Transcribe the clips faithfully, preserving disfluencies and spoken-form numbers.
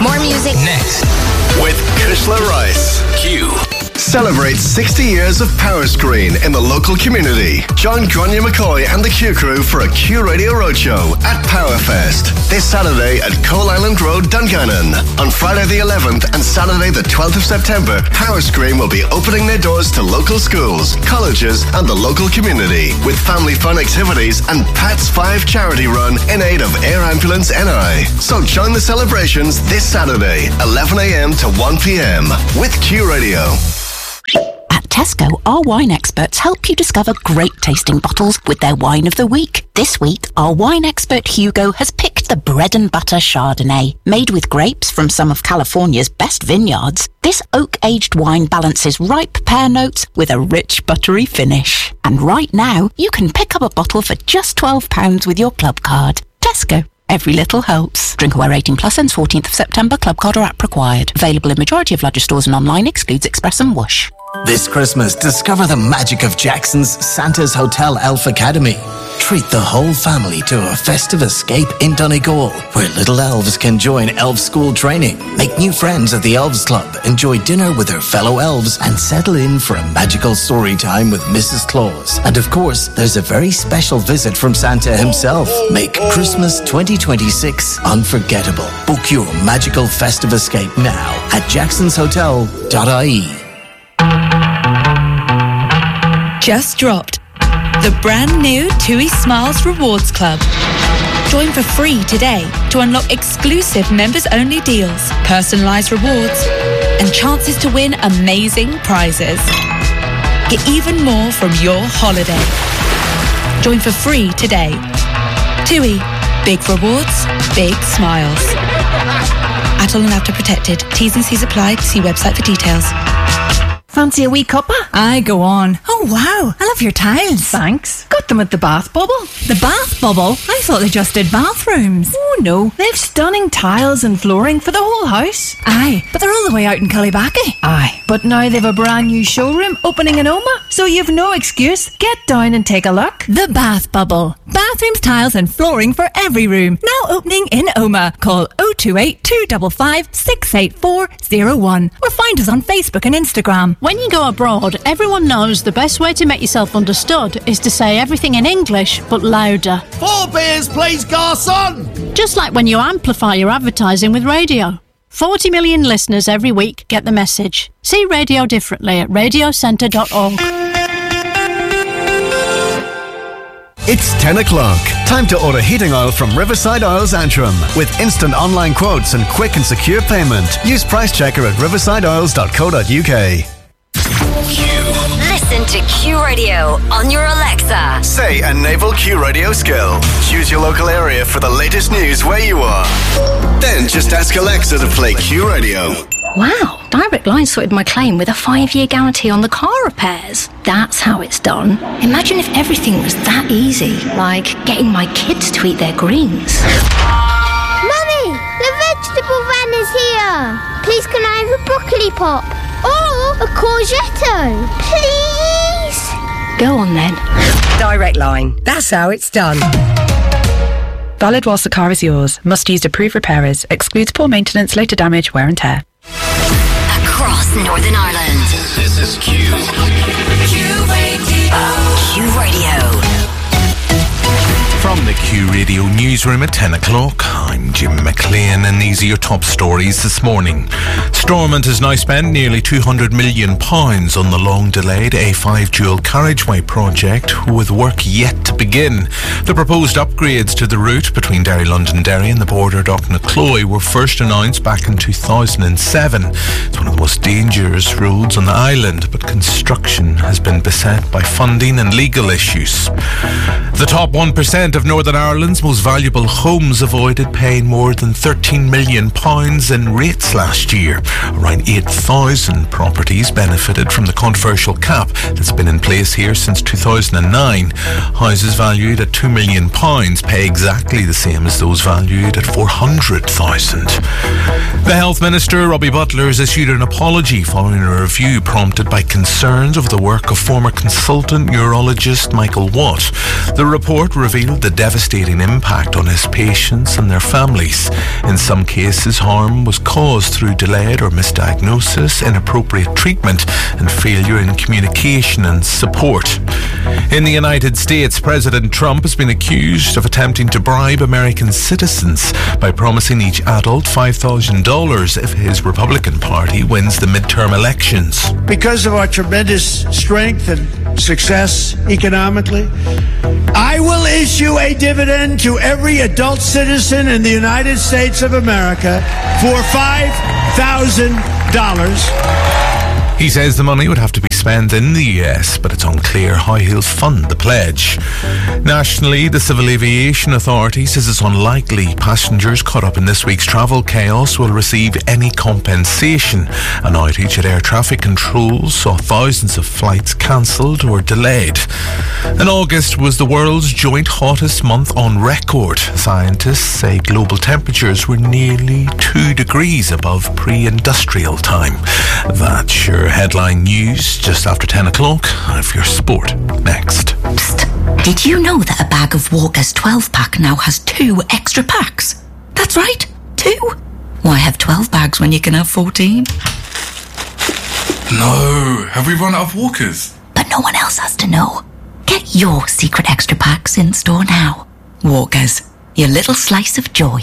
More music. Next. With Kushla Rice. Q. Celebrate sixty years of Power Screen in the local community. Join Grania McCoy and the Q Crew for a Q Radio Roadshow at Powerfest. This Saturday at Coal Island Road, Dungannon. On Friday the eleventh and Saturday the twelfth of September, Power Screen will be opening their doors to local schools, colleges and the local community with family fun activities and Pat's five charity run in aid of Air Ambulance N I. So join the celebrations this Saturday, eleven a.m. to one p.m. with Q Radio. At Tesco, our wine experts help you discover great tasting bottles with their wine of the week. This week, our wine expert Hugo has picked the bread and butter Chardonnay. Made with grapes from some of California's best vineyards, this oak-aged wine balances ripe pear notes with a rich buttery finish. And right now, you can pick up a bottle for just twelve pounds with your club card. Tesco. Every little helps. Drinkaware eighteen plus ends fourteenth of September. Club card or app required. Available in majority of larger stores and online. Excludes Express and Whoosh. This Christmas, discover the magic of Jackson's Santa's Hotel Elf Academy. Treat the whole family to a festive escape in Donegal, where little elves can join elf school training, make new friends at the Elves Club, enjoy dinner with their fellow elves, and settle in for a magical story time with Missus Claus. And of course, there's a very special visit from Santa himself. Make Christmas twenty twenty-six unforgettable. Book your magical festive escape now at jacksons hotel dot I E. Just dropped the brand new TUI Smiles Rewards Club. Join for free today to unlock exclusive members-only deals, personalised rewards, and chances to win amazing prizes. Get even more from your holiday. Join for free today. TUI. Big rewards, big smiles. Atoll and After Protected. T's and C's apply. See website for details. Fancy a wee cuppa? Aye, go on. Oh, wow. I love your tiles. Thanks. Got them at the Bath Bubble. The Bath Bubble? I thought they just did bathrooms. Oh, no. They've stunning tiles and flooring for the whole house. Aye, but they're all the way out in Cullybackey. Aye, but now they've a brand new showroom opening in Oma, so you've no excuse. Get down and take a look. The Bath Bubble. Bathrooms, tiles and flooring for every room. Now opening in Oma. Call oh two eight, two five five, six eight four oh one or find us on Facebook and Instagram. When you go abroad, everyone knows the best way to make yourself understood is to say everything in English, but louder. Four beers, please, garçon! Just like when you amplify your advertising with radio. forty million listeners every week get the message. See radio differently at radio centre dot org. It's ten o'clock. Time to order heating oil from Riverside Oils Antrim. With instant online quotes and quick and secure payment. Use Price Checker at riverside oils dot co dot uk. Listen to Q Radio on your Alexa. Say a naval Q Radio skill. Choose your local area for the latest news where you are. Then just ask Alexa to play Q Radio. Wow, Direct Line sorted my claim with a five-year guarantee on the car repairs. That's how it's done. Imagine if everything was that easy, like getting my kids to eat their greens. Mummy, the vegetable van is here. Please can I have a broccoli pop? Or a courgette? Please? Go on then. Direct Line. That's how it's done. Valid whilst the car is yours. Must use approved repairers. Excludes poor maintenance, later damage, wear and tear. Across Northern Ireland. This is Q. Q Radio. Q Radio. From the Q Radio newsroom at ten o'clock, I'm Jim McLean and these are your top stories this morning. Stormont has now spent nearly two hundred million pounds on the long-delayed A five dual carriageway project, with work yet to begin. The proposed upgrades to the route between Derry Londonderry and the border at Knockcloy were first announced back in two thousand seven. It's one of the most dangerous roads on the island, but construction has been beset by funding and legal issues. The top one percent of Northern Ireland's most valuable homes avoided paying more than thirteen million pounds in rates last year. Around eight thousand properties benefited from the controversial cap that's been in place here since two thousand nine. Houses valued at two million pounds pay exactly the same as those valued at four hundred thousand. The Health Minister, Robbie Butler, has issued an apology following a review prompted by concerns over the work of former consultant neurologist Michael Watt. The report revealed the devastating impact on his patients and their families. In some cases, harm was caused through delayed or misdiagnosis, inappropriate treatment, and failure in communication and support. In the United States, President Trump has been accused of attempting to bribe American citizens by promising each adult five thousand dollars if his Republican Party wins the midterm elections. Because of our tremendous strength and success economically, I will issue a dividend to every adult citizen in the United States of America for five thousand dollars. He says the money would have to be spent in the U S, but it's unclear how he'll fund the pledge. Nationally, the Civil Aviation Authority says it's unlikely passengers caught up in this week's travel chaos will receive any compensation. An outage at air traffic controls saw thousands of flights cancelled or delayed. And August was the world's joint hottest month on record. Scientists say global temperatures were nearly two degrees above pre-industrial time. That's your headline news just after ten o'clock. And for your sport, next. Psst. Did you know that a bag of Walker's twelve pack now has two extra packs? That's right, two. Why have twelve bags when you can have fourteen? No, have we run out of Walkers? But no one else has to know. Get your secret extra packs in store now. Walkers, your little slice of joy.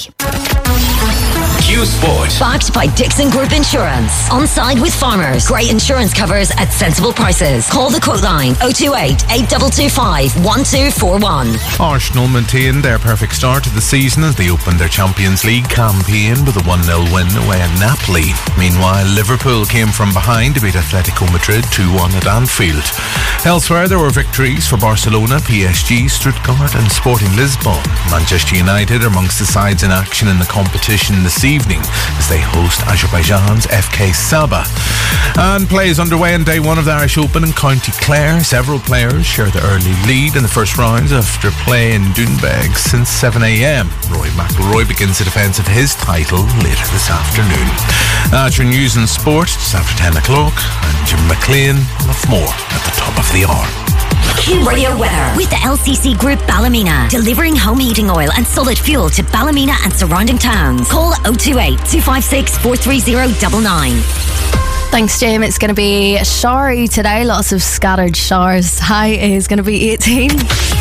Q Sport. Backed by Dixon Group Insurance. On side with farmers. Great insurance covers at sensible prices. Call the quote line oh two eight, eight two two five, one two four one. Arsenal maintained their perfect start to the season as they opened their Champions League campaign with a one nil win away at Napoli. Meanwhile, Liverpool came from behind to beat Atletico Madrid two one at Anfield. Elsewhere, there were victories for Barcelona, P S G, Stuttgart and Sporting Lisbon. Manchester United are amongst the sides in action in the competition this evening as they host Azerbaijan's F K Saba. And play is underway in day one of the Irish Open in County Clare. Several players share the early lead in the first rounds after play in Doonbeg since seven a.m. Rory McIlroy begins the defence of his title later this afternoon. That's your news and sport just after ten o'clock. I'm Jim McLean. We'll have more at the top of the hour. Q Radio weather with the L C C Group Ballymena, delivering home heating oil and solid fuel to Ballymena and surrounding towns. Call oh two eight, two five six, four three zero nine nine. Thanks, Jim. It's going to be showery today. Lots of scattered showers. High is going to be eighteen.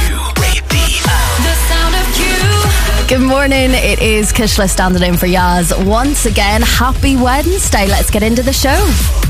Good morning. It is Kishla standing in for Yaz once again. Happy Wednesday. Let's get into the show.